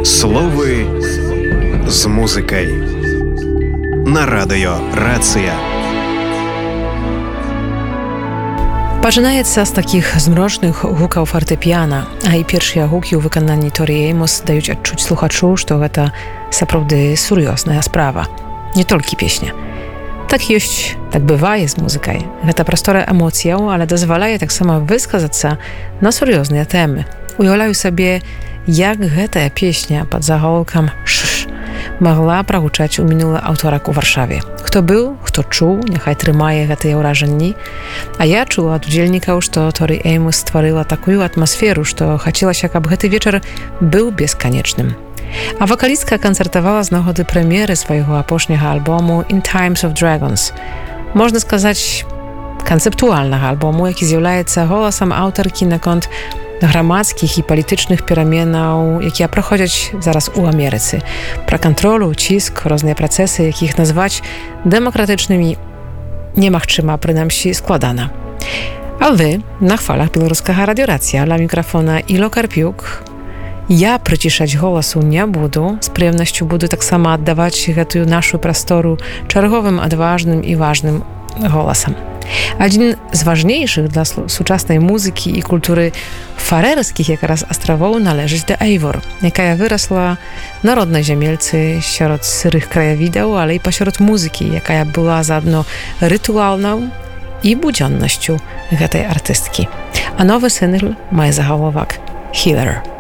Словы з музыкай на радыё Рацыя. Пачынаецца з такіх змрочных гукаў фартэпіяна, а і першыя гукі ў выкананні Торі Эймос даюць адчуць слухачу, што гэта сапраўды сур'ёзная справа. Не толькі песня. Так ёсць, так бывае з музыкай. Гэта прастора эмоцыяў, але дазваляе таксама высказацца на сур'ёзныя тэмы. Уяўляю сабе, як гэтая песня пад заголовкам «Шш» магла прагучаць у мінулы аўторак у Варшаве. Хто быў, хто чуў, няхай трымае гэтыя ўражанні. А я чула ад удзельнікаў, што Торі Эймос стварыла такую атмасферу, што хацелася, каб гэты вечар быў бесканечным. А вакалістка канцэртавала з нагоды прэм'еры свайго апошняга альбому «In Times of Dragons». Можна сказаць, канцэптуальнага альбому, які з'яўляецца голасам аўтаркі наконт грамадскіх і палітычных пераменаў, якія праходзяць зараз у Амерыцы. Пра кантролю, ціск, розныя працэсы, якіх назваць дэмакратычнымі немагчыма, прынамсі складана. А вы на хвалях беларускага радыёрацыя, ля мікрафона Іло Карпюк. Я прыцішаць голасу не буду, з прыемнасцю буду таксама аддаваць гэтую нашу прастору чарговым адважным і важным голасам. Адзін з важнейшых для сучаснай музыкі і культуры фарэрскіх якраз астравоў належыць да Эйвор, якая вырасла на роднай зямельцы сярод сырых краявідаў, але і пасярод музыкі, якая была заадно рытуалнаў і будзённасцю гэтай артысткі. А новы сынгл мае загаловак «Healer».